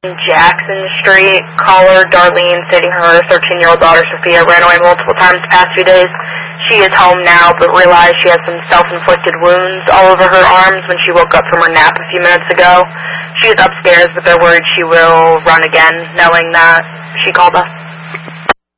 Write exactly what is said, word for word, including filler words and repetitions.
Jackson Street. Caller Darlene stating her thirteen-year-old daughter Sophia ran away multiple times the past few days. She is home now, but realized she has some self-inflicted wounds all over her arms when she woke up from her nap a few minutes ago. She is upstairs, but they're worried she will run again, knowing that she called us.